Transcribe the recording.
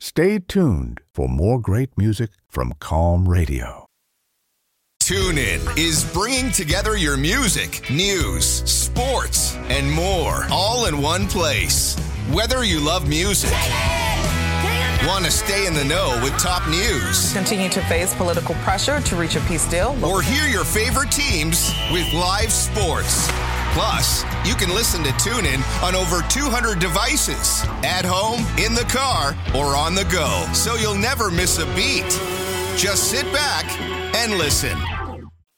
Stay tuned for more great music from Calm Radio. TuneIn is bringing together your music, news, sports, and more all in one place. Whether you love music, want to stay in the know with top news, continue to face political pressure to reach a peace deal, or hear your favorite teams with live sports. Plus, you can listen to TuneIn on over 200 devices, at home, in the car, or on the go, so you'll never miss a beat. Just sit back and listen.